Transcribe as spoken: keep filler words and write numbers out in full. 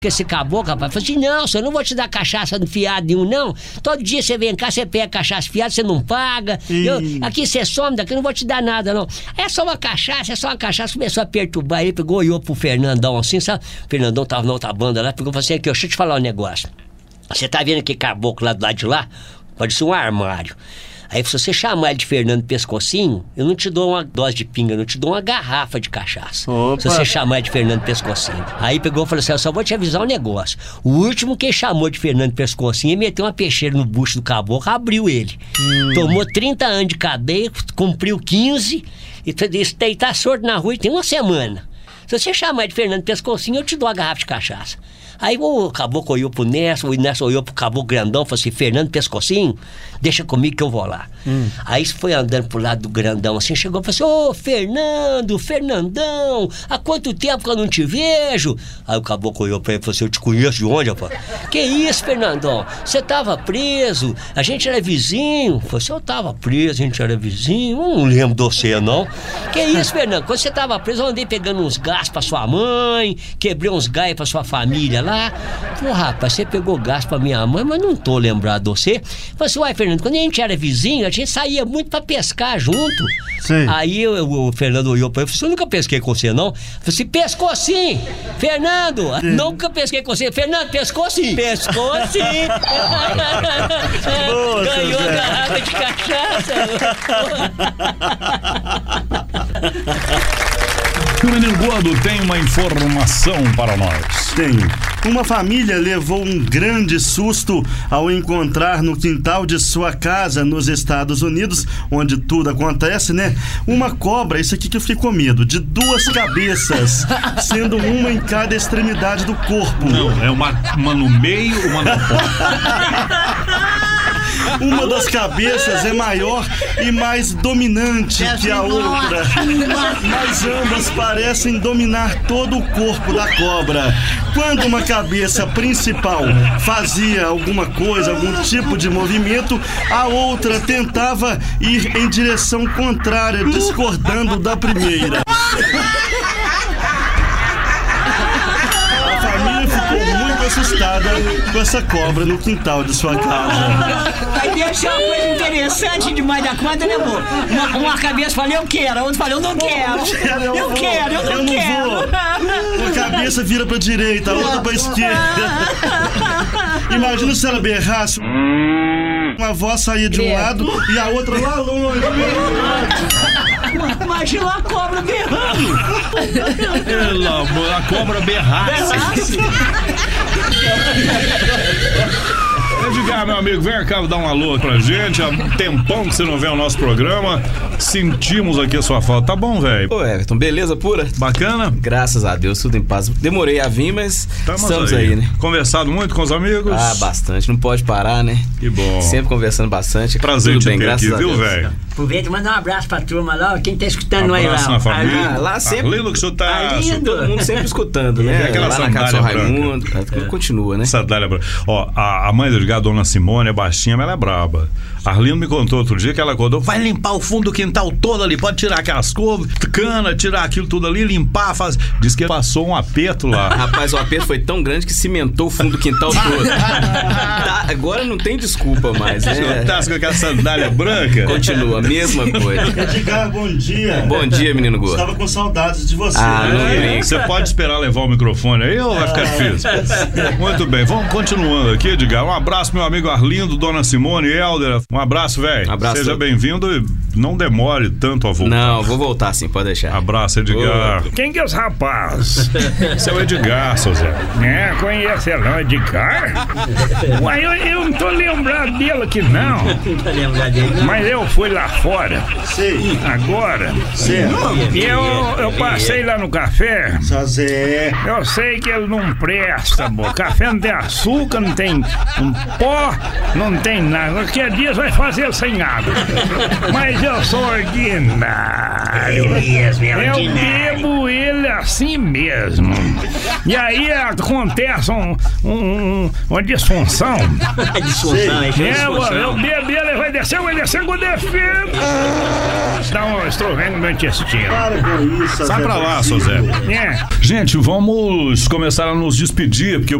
esse caboclo, rapaz, falou assim, não, senhor, não vou te dar cachaça no fiado nenhum, não. Todo dia você vem cá, você pega cachaça fiada, você não paga. Eu, aqui você some, daqui eu não vou te dar nada, não. É só uma cachaça, é só uma cachaça. Começou a perturbar ele, pegou, olhou pro Fernandão assim, sabe? O Fernandão tava na outra banda lá, pegou e falou assim, aqui, ó, deixa eu te falar um negócio. Você tá vendo aquele caboclo lá do lado de lá? Pode ser um armário. Aí se você chamar ele de Fernando Pescocinho, eu não te dou uma dose de pinga, eu não te dou uma garrafa de cachaça. Opa. Se você chamar ele de Fernando Pescocinho. Aí pegou e falou assim, eu só vou te avisar um negócio. O último que chamou de Fernando Pescocinho, ele meteu uma peixeira no bucho do caboclo, abriu ele. Hum. Tomou trinta anos de cadeia, cumpriu quinze, e tá, tá sorto na rua e tem uma semana. Se você chamar ele de Fernando Pescocinho, eu te dou uma garrafa de cachaça. Aí o caboclo olhou pro Nessa, o Nessa olhou pro caboclo grandão, falou assim, Fernando Pescocinho, deixa comigo que eu vou lá. Hum. Aí foi andando pro lado do grandão assim, chegou e falou assim, ô, Fernando, Fernandão, há quanto tempo que eu não te vejo? Aí o caboclo olhou pra ele e falou assim, eu te conheço de onde, rapaz? Que isso, Fernandão? Você tava preso, a gente era vizinho. Falou assim, eu tava preso, a gente era vizinho, eu não lembro de você, não. Que isso, Fernando? Quando você tava preso, eu andei pegando uns gás pra sua mãe, quebrei uns gás pra sua família lá. Falei, rapaz, você pegou gás pra minha mãe, mas não tô lembrado de você. Falei assim, uai, Fernando, quando a gente era vizinho, a gente saía muito pra pescar junto. Sim. Aí eu, o Fernando olhou pra ele e falou assim, eu nunca pesquei com você, não? Eu falei assim, pescou sim! Fernando, sim. Nunca pesquei com você. Fernando, pescou sim! Pescou sim! Boa, ganhou a garrafa de cachaça! O Menino Gordo tem uma informação para nós. Tem. Uma família levou um grande susto ao encontrar no quintal de sua casa nos Estados Unidos, onde tudo acontece, né? Uma cobra, isso aqui que eu fiquei com medo, de duas cabeças, sendo uma em cada extremidade do corpo. Não, é uma, uma no meio, uma na ponta. Uma das cabeças é maior e mais dominante que a outra, mas ambas parecem dominar todo o corpo da cobra. Quando uma cabeça principal fazia alguma coisa, algum tipo de movimento, a outra tentava ir em direção contrária, discordando da primeira. Assustada com essa cobra no quintal de sua casa. Aí deixou uma coisa interessante demais da conta, né, amor? Uma, uma cabeça falou, eu quero, a outra falou, eu não quero. Eu, quero, eu, eu quero, eu não eu quero. Não vou. Uma cabeça vira pra direita, a outra pra esquerda. Imagina se ela berrasse. Uma voz saía de um lado e a outra lá longe. Imagina a cobra berrando. Ela, a cobra berrasse. Edgar, meu amigo, vem cá dar um alô pra gente. Há um tempão que você não vê o nosso programa. Sentimos aqui a sua falta. Tá bom, velho? Ô, Everton, beleza pura? Bacana? Graças a Deus, tudo em paz. Demorei a vir, mas Estamos estamos aí. aí, né? Conversado muito com os amigos? Ah, bastante. Não pode parar, né? Que bom. Sempre conversando bastante. Prazer tudo te bem, ter graças aqui, a viu, Deus. velho? Aproveita e manda um abraço pra turma lá, quem tá escutando um aí lá. Abraço na família. Ah, lá sempre. Arlindo que você tá. Arlindo. Todo mundo sempre escutando, né? É aquela lá na casa do Raimundo. É. Continua, né? Sandália branca. Ó, a, a mãe do Edgar, dona Simone, é baixinha, mas ela é braba. Arlindo me contou outro dia que ela acordou, vai limpar o fundo do quintal todo ali, pode tirar aquelas couves, cana, tirar aquilo tudo ali, limpar, faz. Diz que passou um aperto lá. Rapaz, o aperto foi tão grande que cimentou o fundo do quintal todo. Tá, agora não tem desculpa mais, né? Você tá com aquela sandália branca? Continua, a mesma coisa. Edgar, bom dia. Bom dia, menino gordo. Estava com saudades de você. Ah, não é, você pode esperar levar o microfone aí ou vai ficar difícil? Muito bem, vamos continuando aqui, Edgar. Um abraço, meu amigo Arlindo, dona Simone, Helder. Um abraço, velho. Um abraço. Seja bem-vindo e não demore tanto a voltar. Não, vou voltar sim, pode deixar. Abraço, Edgar. Ô, quem que é os rapaz? Esse é o Edgar, seu Zé. É, conhece não, Edgar? Uai, eu, eu não tô lembrado dele aqui, não. Não tá lembrado dele, não? Mas eu fui lá fora. Sim. Agora. Sim. E eu, eu passei lá no café. Só Zé. Eu sei que ele não presta, pô. Café não tem açúcar, não tem um pó, não tem nada. Qualquer dia vai fazer sem água. Mas Mas eu sou ordinário. mesmo, é Eu ordinário. bebo ele assim mesmo. E aí acontece um, um- uma disfunção. A disfunção, é É, eu, eu bebo ele, vai descer, vai descer, quando descer. Dá um estrovendo no meu intestino. Para com isso, Sai Zé pra lá, Betinho. seu Zé. É. Gente, vamos começar a nos despedir, porque